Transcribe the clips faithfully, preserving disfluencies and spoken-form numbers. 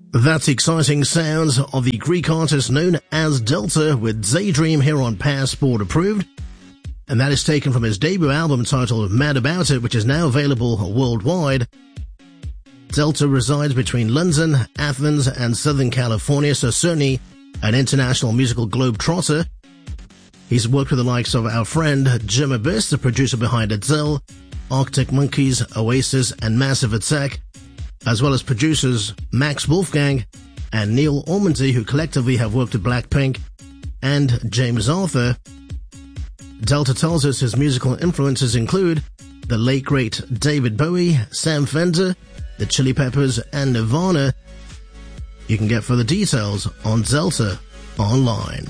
That's exciting sounds of the Greek artist known as Delta with Daydream here on Passport Approved. And that is taken from his debut album titled Mad About It, which is now available worldwide. Delta resides between London, Athens, and Southern California, so certainly an international musical globetrotter. He's worked with the likes of our friend Jim Abyss, the producer behind Adele, Arctic Monkeys, Oasis, and Massive Attack, as well as producers Max Wolfgang and Neil Ormandy, who collectively have worked with Blackpink and James Arthur. Delta tells us his musical influences include the late great David Bowie, Sam Fender, the Chili Peppers, and Nirvana. You can get further details on Delta online.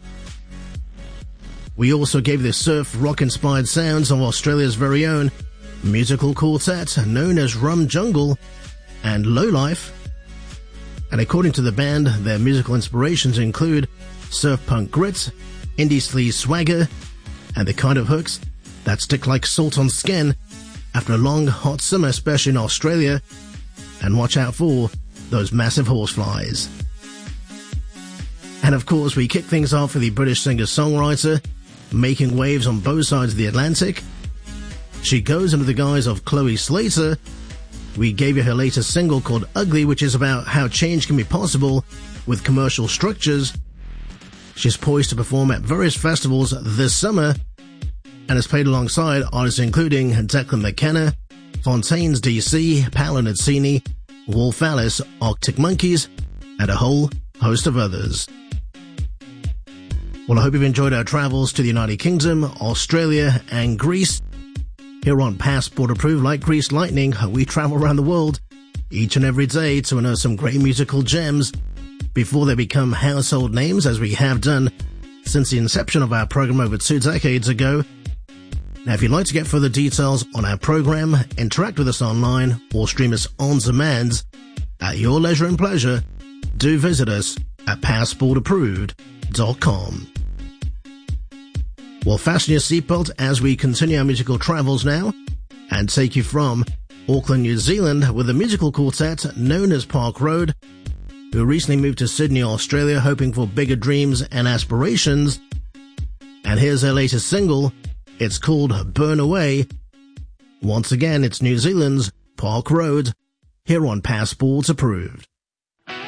We also gave the surf rock-inspired sounds of Australia's very own musical quartet known as Rum Jungle and Lowlife. And according to the band, their musical inspirations include surf punk grit, indie sleaze swagger, and the kind of hooks that stick like salt on skin after a long, hot summer, especially in Australia. And watch out for those massive horseflies. And of course, we kick things off with the British singer-songwriter making waves on both sides of the Atlantic. She goes under the guise of Chloe Slater. We gave you her latest single called Ugly, which is about how change can be possible with commercial structures. She's poised to perform at various festivals this summer and has played alongside artists including Declan McKenna, Fontaines D C, Paolo Nutini, Wolf Alice, Arctic Monkeys, and a whole host of others. Well, I hope you've enjoyed our travels to the United Kingdom, Australia, and Greece. Here on Passport Approved, like Grease Lightning, we travel around the world each and every day to unearth some great musical gems before they become household names, as we have done since the inception of our program over two decades ago. Now, if you'd like to get further details on our program, interact with us online, or stream us on demand at your leisure and pleasure, do visit us at passport approved dot com. Well, fasten your seatbelt as we continue our musical travels now and take you from Auckland, New Zealand with a musical quartet known as Park Road, who recently moved to Sydney, Australia, hoping for bigger dreams and aspirations. And here's their latest single. It's called Burn Away. Once again, it's New Zealand's Park Road, here on Passport Approved.